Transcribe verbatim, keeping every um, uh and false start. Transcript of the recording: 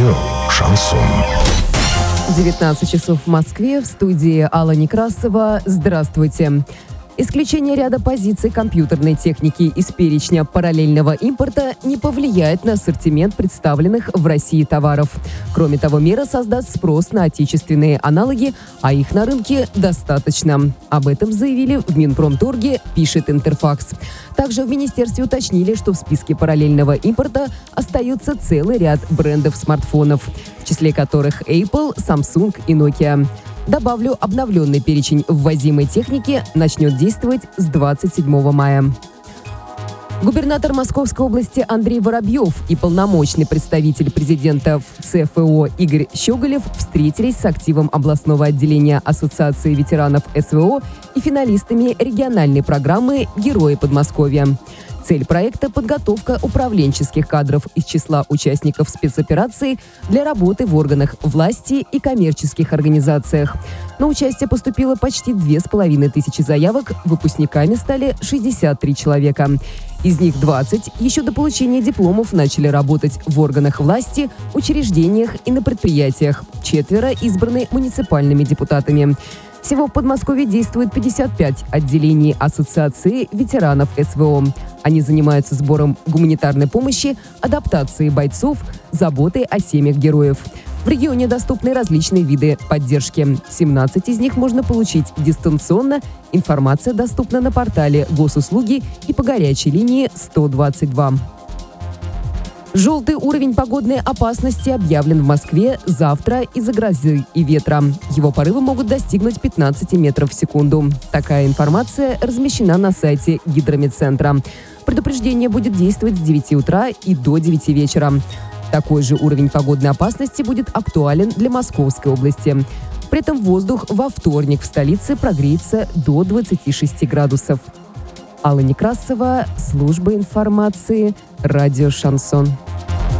Радио «Шансон». девятнадцать часов в Москве, в студии Алла Некрасова. Здравствуйте. Исключение ряда позиций компьютерной техники из перечня параллельного импорта не повлияет на ассортимент представленных в России товаров. Кроме того, мера создаст спрос на отечественные аналоги, а их на рынке достаточно. Об этом заявили в Минпромторге, пишет Интерфакс. Также в министерстве уточнили, что в списке параллельного импорта остается целый ряд брендов смартфонов, в числе которых Apple, Samsung и Nokia. Добавлю, обновленный перечень ввозимой техники начнет действовать с двадцать седьмого мая. Губернатор Московской области Андрей Воробьев и полномочный представитель президента в ЦФО Игорь Щеголев встретились с активом областного отделения Ассоциации ветеранов СВО и финалистами региональной программы «Герои Подмосковья». Цель проекта – подготовка управленческих кадров из числа участников спецоперации для работы в органах власти и коммерческих организациях. На участие поступило почти две с половиной тысячи заявок, выпускниками стали шестьдесят три человека. Из них двадцать еще до получения дипломов начали работать в органах власти, учреждениях и на предприятиях. Четверо избраны муниципальными депутатами. Всего в Подмосковье действует пятьдесят пять отделений Ассоциации ветеранов СВО. Они занимаются сбором гуманитарной помощи, адаптацией бойцов, заботой о семьях героев. В регионе доступны различные виды поддержки. семнадцать из них можно получить дистанционно. Информация доступна на портале Госуслуги и по горячей линии сто двадцать два. Желтый уровень погодной опасности объявлен в Москве завтра из-за грозы и ветра. Его порывы могут достигнуть пятнадцать метров в секунду. Такая информация размещена на сайте Гидрометцентра. Предупреждение будет действовать с девяти утра и до девяти вечера. Такой же уровень погодной опасности будет актуален для Московской области. При этом воздух во вторник в столице прогреется до двадцати шести градусов. Алла Некрасова, служба информации, радио «Шансон».